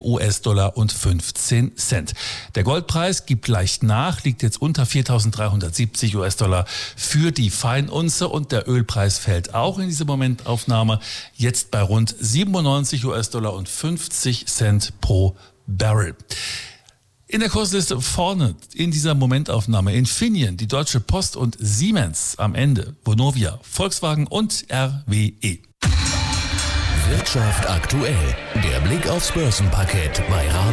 US-Dollar und 15 Cent. Der Goldpreis gibt leicht nach, liegt jetzt unter 4.370 US-Dollar für die Feinunze und der Ölpreis fällt auch in dieser Momentaufnahme jetzt bei rund 97 US-Dollar und 50 Cent pro Barrel. In der Kursliste vorne in dieser Momentaufnahme Infineon, die Deutsche Post und Siemens am Ende, Vonovia, Volkswagen und RWE. Wirtschaft aktuell, der Blick aufs Börsenparkett bei